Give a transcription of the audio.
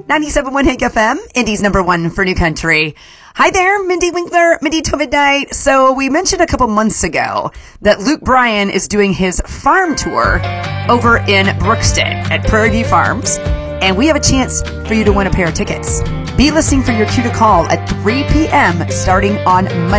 97.1 Hank FM, Indy's number one for new country. Hi there, Mindy Winkler, Mindy to Midnight. So we mentioned a couple months ago that Luke Bryan is doing his farm tour over in Brookston at Prairie View Farms. And we have a chance for you to win a pair of tickets. Be listening for your cue to call at 3 p.m. starting on Monday.